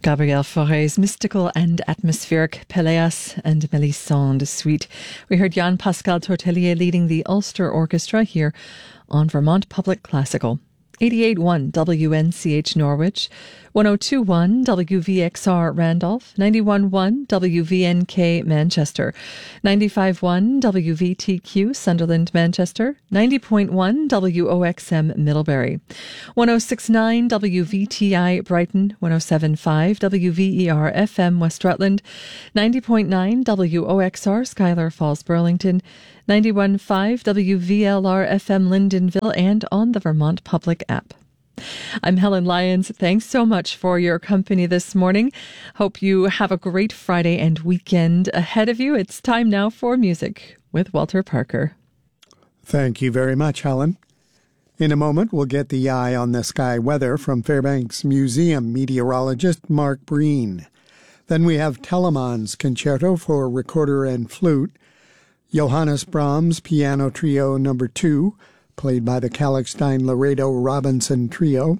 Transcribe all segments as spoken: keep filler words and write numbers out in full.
Gabriel Fauré's mystical and atmospheric Pelléas and Mélisande suite. We heard Jan-Pascal Tortelier leading the Ulster Orchestra here on Vermont Public Classical. eighty-eight point one W N C H Norwich, one oh two point one W V X R Randolph, ninety-one point one W V N K Manchester, ninety-five point one W V T Q Sunderland Manchester, ninety point one W O X M Middlebury, one oh six point nine W V T I Brighton, one oh seven point five W V E R F M West Rutland, ninety point nine W O X R Schuyler Falls Burlington, ninety-one point five W V L R F M Lyndonville, and on the Vermont Public app. I'm Helen Lyons. Thanks so much for your company this morning. Hope you have a great Friday and weekend ahead of you. It's time now for music with Walter Parker. Thank you very much, Helen. In a moment, we'll get the eye on the sky weather from Fairbanks Museum meteorologist Mark Breen. Then we have Telemann's Concerto for Recorder and Flute, Johannes Brahms Piano Trio Number two, played by the Kalkstein-Laredo-Robinson Trio,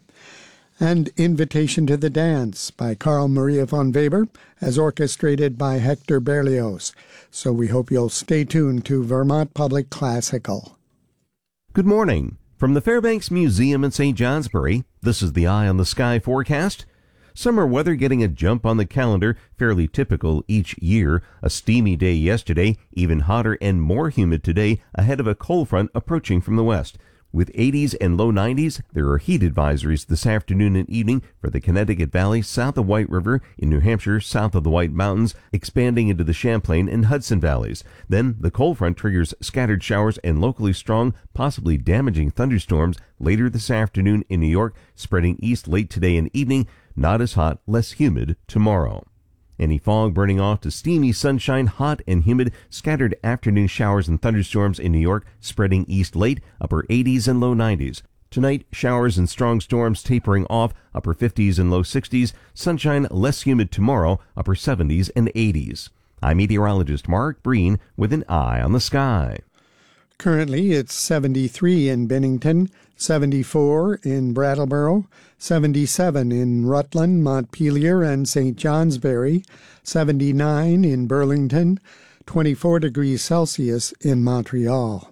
and Invitation to the Dance by Carl Maria von Weber, as orchestrated by Hector Berlioz. So we hope you'll stay tuned to Vermont Public Classical. Good morning. From the Fairbanks Museum in Saint Johnsbury, this is the Eye on the Sky forecast. Summer weather getting a jump on the calendar, fairly typical each year. A steamy day yesterday, even hotter and more humid today ahead of a cold front approaching from the west. With eighties and low nineties, there are heat advisories this afternoon and evening for the Connecticut Valley south of White River, in New Hampshire south of the White Mountains, expanding into the Champlain and Hudson valleys. Then the cold front triggers scattered showers and locally strong, possibly damaging thunderstorms later this afternoon in New York, spreading east late today and evening. Not as hot, less humid tomorrow. Any fog burning off to steamy sunshine, hot and humid, scattered afternoon showers and thunderstorms in New York, spreading east late, upper eighties and low nineties. Tonight, showers and strong storms tapering off, upper fifties and low sixties. Sunshine, less humid tomorrow, upper seventies and eighties. I'm meteorologist Mark Breen with an eye on the sky. Currently, it's seventy-three in Bennington, seventy-four in Brattleboro, seventy-seven in Rutland, Montpelier, and Saint Johnsbury, seventy-nine in Burlington, twenty-four degrees Celsius in Montreal.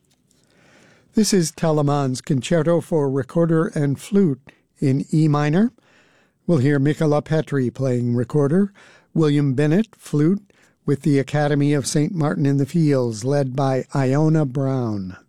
This is Telemann's Concerto for Recorder and Flute in E minor. We'll hear Michala Petri playing recorder, William Bennett flute, with the Academy of Saint Martin in the Fields, led by Iona Brown.